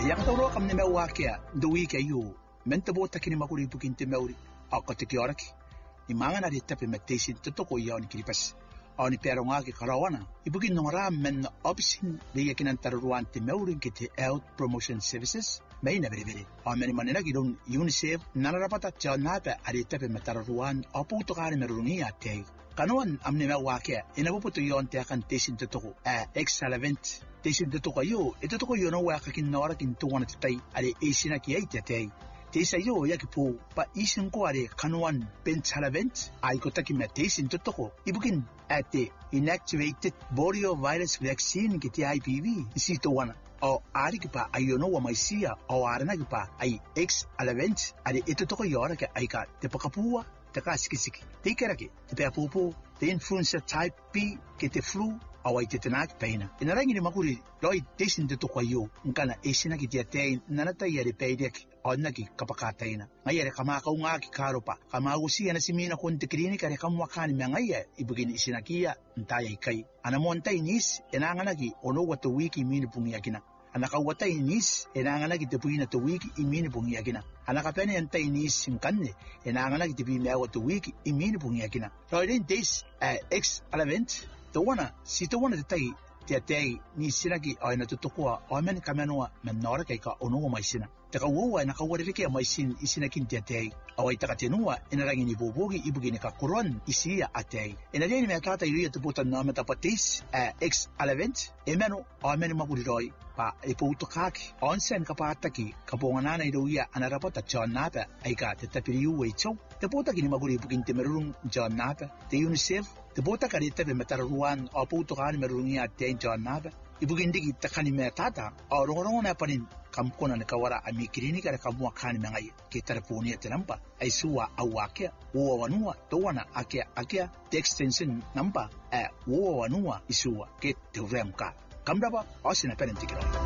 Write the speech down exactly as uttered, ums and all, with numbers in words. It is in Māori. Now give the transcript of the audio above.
yang toro kam ne mewa kia do wiki ayu menta bota kini makuri bukin te meuri ako te kioraki ni mangana di tape metesin tutoko iya oni kiripas oni peronga ki karawana ibukin nora men opsin de yakinan taruan te meuri ki te health promotion services mai na bere bere o meni manena ki don UNICEF nanarapata chanapa ari tape metaruan apu to kare merungi ate kanuan amne mewa kia inabuputo yon te akan tesin tutoko a excellent tesin tutoko yo ito tutoko yo no wa kakin nora kin tuwana tai ari esina ki ai te Tesa yo yaki po pa isin ko are kanuan benchalavent ay ko taki metesin tutoko ibukin ate inactivated poliovirus vaccine kiti I P V isito wana o ari pa ayono wa maisia o arana pa ay X alavent ari ito toko yora ke ay ka te pakapua te ka sikisiki te kerake te papupo te influenza type B kiti flu awai te tenak peina inarangi ni makuri loi tesin tutoko yo ngana esina kiti ate nanata yare peidek onna ki kapakataina ngayere kama ka unga ki karopa kama usia na simina kon te klinika re kamwa kan mengaya ibugin isinakia ntaya ikai ana monta inis enangana ki ono watu wiki mini pungi yakina ana ka wata inis enangana ki te puina to wiki imini pungi yakina ana ka pene enta inis nkanne enangana ki te bi mewa to wiki imini pungi yakina so in this uh, X event the one si to one te tai te tai ni sinaki aina tutokua amen kamanoa menora kai ka ono mai sina te ka wo na ka wore ke mai sin isina kin te tai awai ta tenua ina rangi ni bobogi ibugine ka koron isia atei ina deni me tata iria te puta na meta patis X event emeno amen maguriroi pa e puto kaki onsen ka pataki ka bongana na iria anarapata chanapa ai ka te tapiriu weicho te puta kini maguri ibugin te merung janapa te UNICEF te puta ka rete be metaruan a puto kan merungi ate janapa ibugin digi takani me tata a rongo na panin kam kona ne kawara ami klinika re kamwa kan mengai ke tarpuni te nampa ai suwa awake wo wanua to wana ake ake te extension number e wo wanua isuwa ke te remka kamdaba asina penentikira